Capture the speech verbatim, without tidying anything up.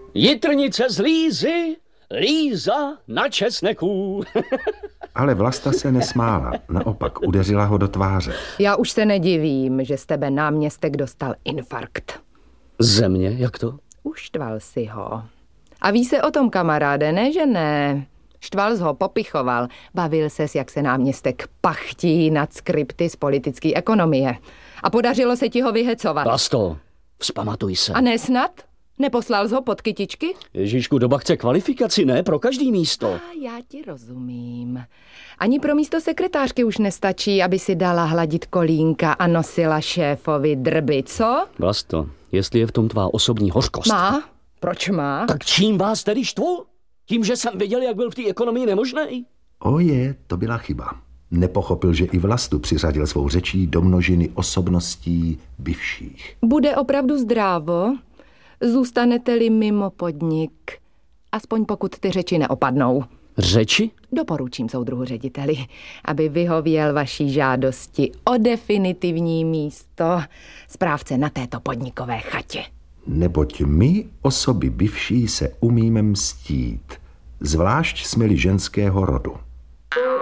Jitrnice z Lízy, Líza na česneku. Ale Vlasta se nesmála, naopak udeřila ho do tváře. Já už se nedivím, že z tebe náměstek dostal infarkt. Země, jak to? Uštval si ho. A ví se o tom, kamaráde, ne, že ne? Štvals ho popichoval, bavil ses, jak se náměstek pachtí nad skripty z politické ekonomie. A podařilo se ti ho vyhecovat. Vlasto, vzpamatuj se. A ne snad? Neposlal jsi ho pod kytičky? Ježíšku, doba chce kvalifikaci, ne? Pro každý místo. A já ti rozumím. Ani pro místo sekretářky už nestačí, aby si dala hladit kolínka a nosila šéfovi drby, co? Vlasto, jestli je v tom tvá osobní hořkost. Má? Proč má? Tak čím vás tedy štvu? Tím, že jsem viděl, jak byl v té ekonomii nemožnej? Oje, to byla chyba. Nepochopil, že i Vlastu přiřadil svou řečí do množiny osobností bivších. Bude opravdu zdrávo? Zůstanete-li mimo podnik, aspoň pokud ty řeči neopadnou. Řeči? Doporučím soudruhu řediteli, aby vyhověl vaší žádosti o definitivní místo správce na této podnikové chatě. Neboť my, osoby bivší, se umíme mstít, zvlášť jsme-li ženského rodu.